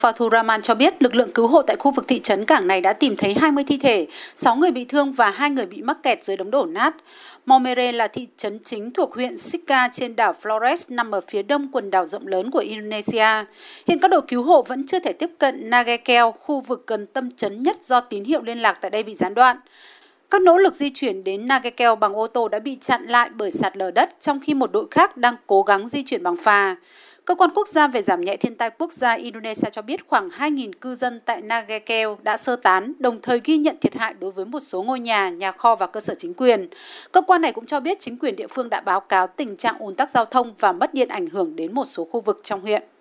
Phatu Raman cho biết lực lượng cứu hộ tại khu vực thị trấn cảng này đã tìm thấy 20 thi thể, 6 người bị thương và 2 người bị mắc kẹt dưới đống đổ nát. Maumere là thị trấn chính thuộc huyện Sika trên đảo Flores nằm ở phía đông quần đảo rộng lớn của Indonesia. Hiện các đội cứu hộ vẫn chưa thể tiếp cận Nagakeo, khu vực gần tâm trấn nhất do tín hiệu liên lạc tại đây bị gián đoạn. Các nỗ lực di chuyển đến Nagakeo bằng ô tô đã bị chặn lại bởi sạt lở đất, trong khi một đội khác đang cố gắng di chuyển bằng phà. Cơ quan quốc gia về giảm nhẹ thiên tai quốc gia Indonesia cho biết khoảng 2.000 cư dân tại Nagakeo đã sơ tán, đồng thời ghi nhận thiệt hại đối với một số ngôi nhà, nhà kho và cơ sở chính quyền. Cơ quan này cũng cho biết chính quyền địa phương đã báo cáo tình trạng ùn tắc giao thông và mất điện ảnh hưởng đến một số khu vực trong huyện.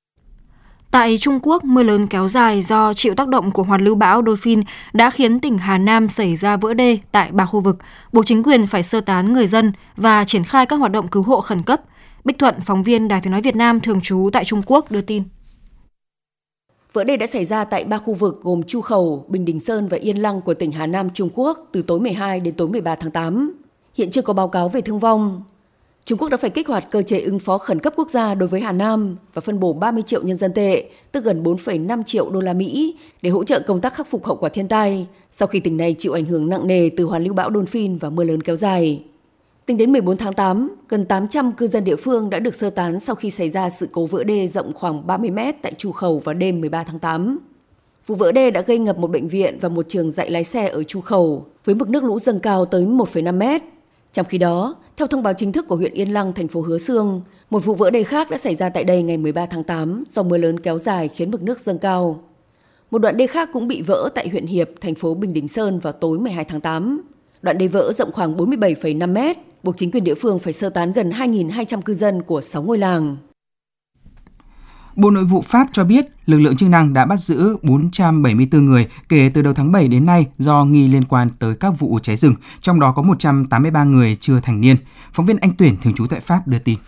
Tại Trung Quốc, mưa lớn kéo dài do chịu tác động của hoàn lưu bão Dolphin đã khiến tỉnh Hà Nam xảy ra vỡ đê tại 3 khu vực, buộc chính quyền phải sơ tán người dân và triển khai các hoạt động cứu hộ khẩn cấp. Bích Thuận, phóng viên Đài Tiếng nói Việt Nam thường trú tại Trung Quốc đưa tin. Vỡ đê đã xảy ra tại 3 khu vực gồm Chu Khẩu, Bình Đình Sơn và Yên Lăng của tỉnh Hà Nam, Trung Quốc từ tối 12 đến tối 13 tháng 8. Hiện chưa có báo cáo về thương vong. Trung Quốc đã phải kích hoạt cơ chế ứng phó khẩn cấp quốc gia đối với Hà Nam và phân bổ 30 triệu nhân dân tệ, tức gần 4,5 triệu đô la Mỹ, để hỗ trợ công tác khắc phục hậu quả thiên tai sau khi tỉnh này chịu ảnh hưởng nặng nề từ hoàn lưu bão Dolphin và mưa lớn kéo dài. Tính đến 14 tháng 8, gần 800 cư dân địa phương đã được sơ tán sau khi xảy ra sự cố vỡ đê rộng khoảng 30 mét tại Chu Khẩu vào đêm 13 tháng 8. Vụ vỡ đê đã gây ngập một bệnh viện và một trường dạy lái xe ở Chu Khẩu, với mực nước lũ dâng cao tới 1,5 mét. Trong khi đó, theo thông báo chính thức của huyện Yên Lăng, thành phố Hứa Xương, một vụ vỡ đê khác đã xảy ra tại đây ngày 13 tháng 8 do mưa lớn kéo dài khiến mực nước dâng cao. Một đoạn đê khác cũng bị vỡ tại huyện Hiệp, thành phố Bình Đình Sơn vào tối 12 tháng 8. Đoạn đê vỡ rộng khoảng 47,5 mét, buộc chính quyền địa phương phải sơ tán gần 2.200 cư dân của 6 ngôi làng. Bộ Nội vụ Pháp cho biết lực lượng chức năng đã bắt giữ 474 người kể từ đầu tháng 7 đến nay do nghi liên quan tới các vụ cháy rừng, trong đó có 183 người chưa thành niên. Phóng viên Anh Tuyển thường trú tại Pháp đưa tin.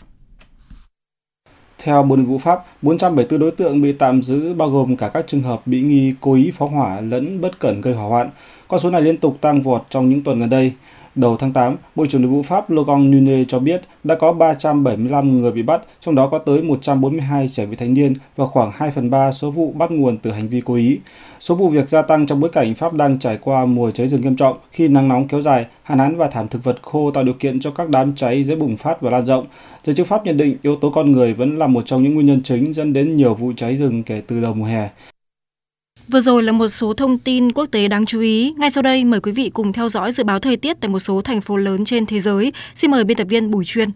Theo Bộ Nội vụ Pháp, 474 đối tượng bị tạm giữ bao gồm cả các trường hợp bị nghi cố ý phóng hỏa lẫn bất cẩn gây hỏa hoạn. Con số này liên tục tăng vọt trong những tuần gần đây. Đầu tháng 8, Bộ trưởng Nội vụ Pháp Laurent Nunez cho biết đã có 375 người bị bắt, trong đó có tới 142 trẻ vị thành niên và khoảng 2/3 số vụ bắt nguồn từ hành vi cố ý. Số vụ việc gia tăng trong bối cảnh Pháp đang trải qua mùa cháy rừng nghiêm trọng khi nắng nóng kéo dài, hạn hán và thảm thực vật khô tạo điều kiện cho các đám cháy dễ bùng phát và lan rộng. Giới chức Pháp nhận định yếu tố con người vẫn là một trong những nguyên nhân chính dẫn đến nhiều vụ cháy rừng kể từ đầu mùa hè. Vừa rồi là một số thông tin quốc tế đáng chú ý. Ngay sau đây, mời quý vị cùng theo dõi dự báo thời tiết tại một số thành phố lớn trên thế giới. Xin mời biên tập viên Bùi Chuyên.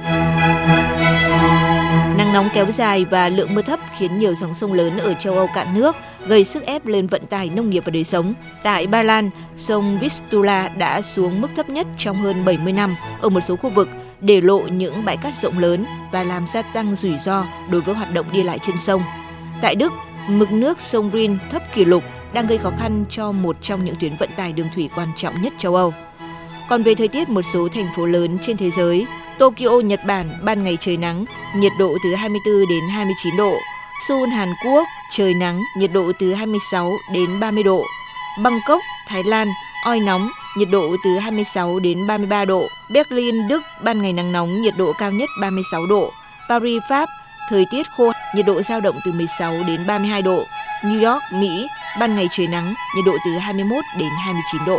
Nắng nóng kéo dài và lượng mưa thấp khiến nhiều dòng sông lớn ở châu Âu cạn nước, gây sức ép lên vận tải nông nghiệp và đời sống. Tại Ba Lan, sông Vistula đã xuống mức thấp nhất trong hơn 70 năm ở một số khu vực, để lộ những bãi cát rộng lớn và làm gia tăng rủi ro đối với hoạt động đi lại trên sông. Tại Đức, mực nước sông Rin thấp kỷ lục đang gây khó khăn cho một trong những tuyến vận tải đường thủy quan trọng nhất châu Âu. Còn về thời tiết một số thành phố lớn trên thế giới, Tokyo, Nhật Bản, ban ngày trời nắng, nhiệt độ từ 24 đến 29 độ. Seoul, Hàn Quốc, trời nắng, nhiệt độ từ 26 đến 30 độ. Bangkok, Thái Lan, oi nóng, nhiệt độ từ 26 đến 33 độ. Berlin, Đức, ban ngày nắng nóng, nhiệt độ cao nhất 36 độ. Paris, Pháp, thời tiết khô, nhiệt độ dao động từ 16 đến 32 độ. New York, Mỹ, ban ngày trời nắng, nhiệt độ từ 21 đến 29 độ.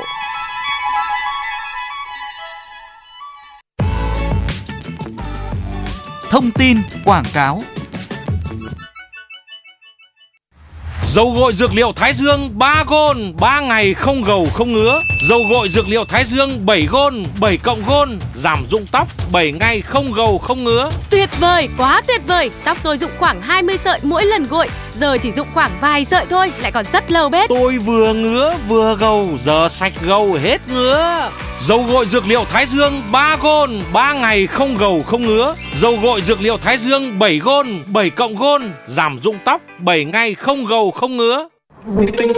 Thông tin quảng cáo. Dầu gội dược liệu Thái Dương 3 gôn, 3 ngày không gầu không ngứa. Dầu gội dược liệu Thái Dương 7 gôn, 7 cộng gôn, giảm rụng tóc 7 ngày không gầu không ngứa. Tuyệt vời, quá tuyệt vời. Tóc tôi rụng khoảng 20 sợi mỗi lần gội, giờ chỉ rụng khoảng vài sợi thôi, lại còn rất lâu bết. Tôi vừa ngứa vừa gầu, giờ sạch gầu hết ngứa. Dầu gội dược liệu Thái Dương 3 gôn, 3 ngày không gầu không ngứa. Dầu gội dược liệu Thái Dương 7 gôn, 7 cộng gôn, giảm rụng tóc 7 ngày không gầu không ngứa.